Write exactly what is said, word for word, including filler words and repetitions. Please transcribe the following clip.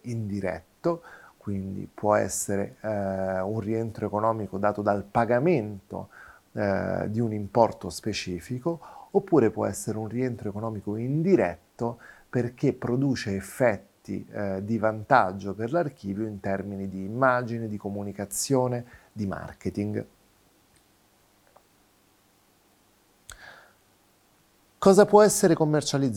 indiretto, quindi può essere eh, un rientro economico dato dal pagamento eh, di un importo specifico, oppure può essere un rientro economico indiretto perché produce effetti eh, di vantaggio per l'archivio in termini di immagine, di comunicazione, di marketing. Cosa può essere commercializzato?